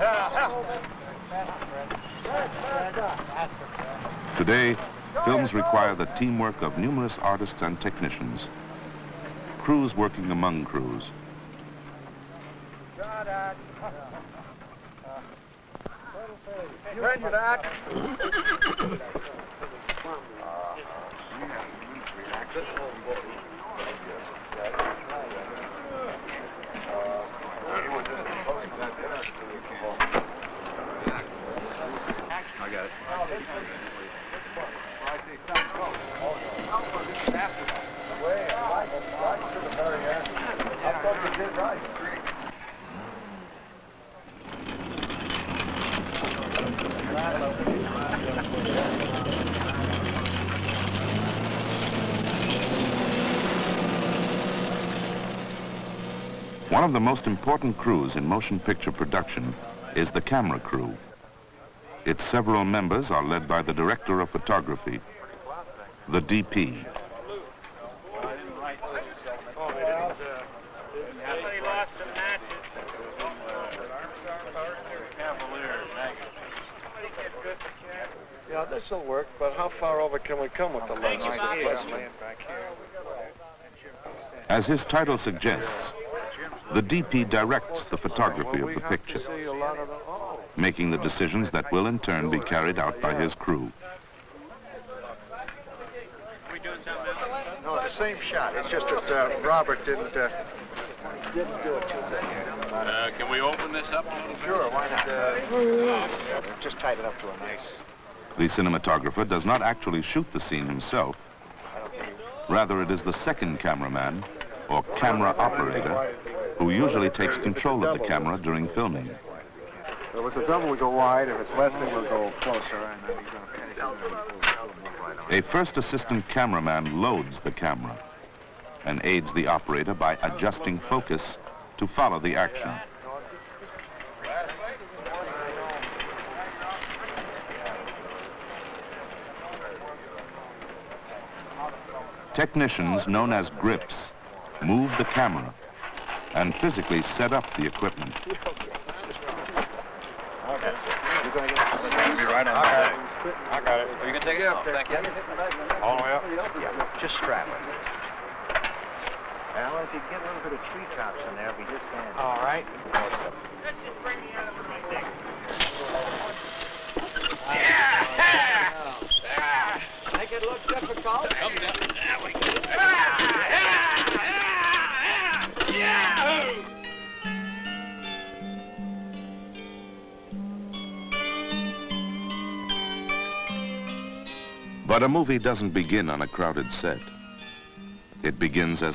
Today, films require the teamwork of numerous artists and technicians, crews working among crews. One of the most important crews in motion picture production is the camera crew. Its several members are led by the director of photography, the DP. Yeah, this will work, but how far over can we come with the lens? As his title suggests, the DP directs the photography of the picture, making the decisions that will in turn be carried out by his crew. No, the same shot. It's just that Robert didn't do it too good. Can we open this up a little bit? Sure, why not? Just tied it up to a nice... The cinematographer does not actually shoot the scene himself. Rather, it is the second cameraman, or camera operator, who usually takes control of the camera during filming. So with the double, we go wide. If it's less, then we'll go closer. And then he's going to A first assistant cameraman loads the camera and aids the operator by adjusting focus to follow the action. Technicians, known as grips, move the camera and physically set up the equipment. You're going to be right on that. I got it. You can take it off. Thank you. All the way up? Yeah, just strap it. Well, if you get a little bit of tree tops in there, it'll be just handy. All right. Make it look difficult. Come down. There we go. But a movie doesn't begin on a crowded set. It begins as